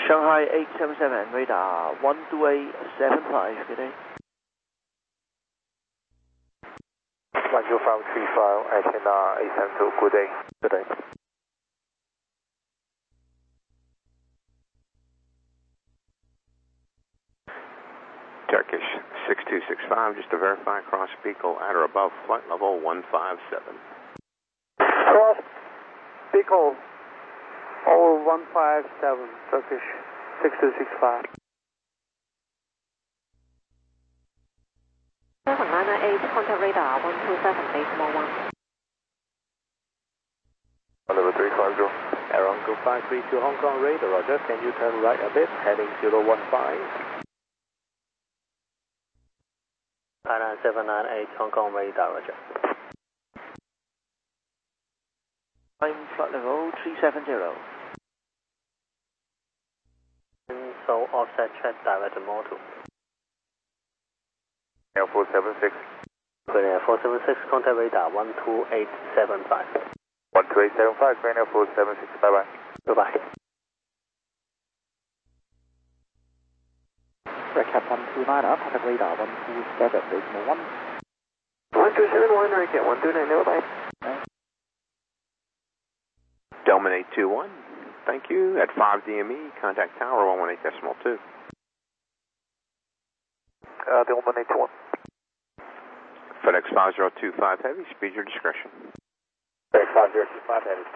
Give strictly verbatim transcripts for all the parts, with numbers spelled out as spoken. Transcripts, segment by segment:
Shanghai eight seven seven, radar one two eight seven five, good day. one two five three five, antenna eight seven two, good day. Good day. Turkish six two six five, just to verify, cross Beagle at or above flight level one five seven. Cross Beagle over one five seven, Turkish six two six five. seven nine nine eight, contact radar one two seven, decimal one. Level three five zero. Aeronco five three two, Hong Kong radar, roger. Can you turn right a bit, heading zero one five? Thailand seven nine eight, Hong Kong radar, roger. I'm flight level three seven zero. So offset check direct motor. Air four seven six. Good Air four seven six, contact radar one two eight seven five. one two eight seven five, Grand Air four seven six, bye bye. Goodbye. Recap one two nine, contact radar one two seven, decimal one. one two seven one, recap one two nine, bye. Delman eight two one, thank you. At five D M E, contact tower one one eight decimal two. Uh, Delman eight two one. FedEx five zero two five Heavy, speed your discretion. FedEx five zero two five Heavy.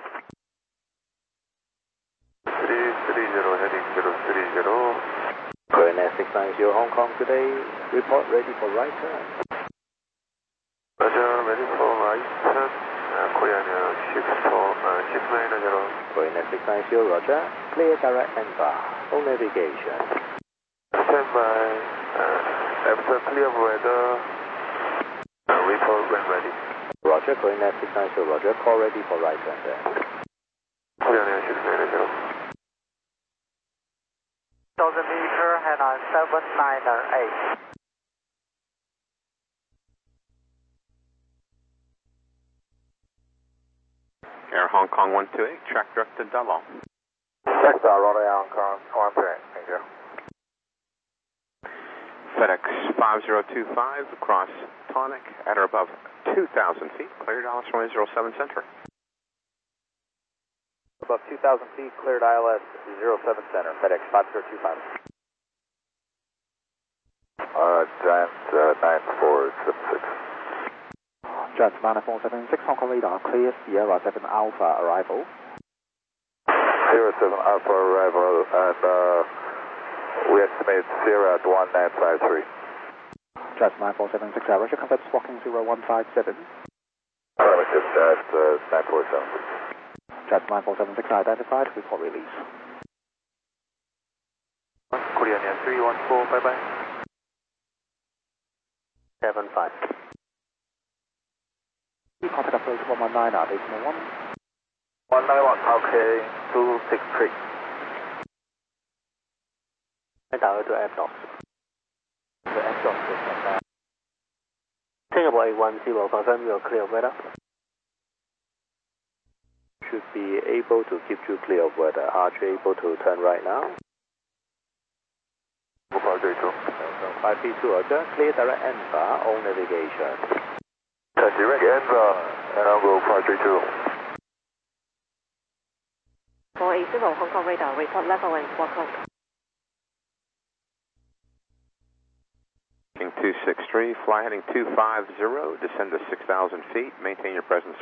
three three zero, heading zero three zero. Grand Air six nine zero, Hong Kong today. Report ready for right turn. Roger, ready for right turn. Uh, Korean Air six four, uh, six nine zero. Grand Air six nine zero, roger. Clear direct N V A, full navigation. Stand by. Uh, after clear weather, uh, report when ready. Roger, Grand Air six nine zero, roger. Call ready for right turn there. Korean Air six nine zero. one thousand meter, head on seven nine eight. Air Hong Kong one two eight, track direct to Delo. Next, uh, Rotor Hong Kong, one two eight, thank you. FedEx five zero two five, across Tonic at or above two thousand feet, clear Dallas one zero seven center. Above two thousand feet, cleared I L S zero seven center, FedEx five zero two five. Uh, Giant uh, nine four seven six. Giant nine four seven six, Hong Kong radar, clear Sierra seven Alpha arrival. Sierra seven Alpha arrival, and uh, we estimate Sierra at one nine five three. Giant nine four seven six, Roger, contact walking zero one five seven. Relative at uh, nine four seven six. Giant nine four seven six identified, report release. Korean Air three one four, bye bye. seven five. Contact approach one one nine, decimal one. one nine one, okay, two six three. Direct to F-Dox. The F-Dox is Singapore eight one zero, confirm you are clear of weather. Should be able to keep you clear of weather. Are you able to turn right now? five three two. five three two, roger. Clear direct N V A, all navigation. Uh, direct N V A, and I'll go five three two. four eight zero, Hong Kong radar, report level and squawk code. two six three, fly heading two five zero, descend to six thousand feet, maintain your presence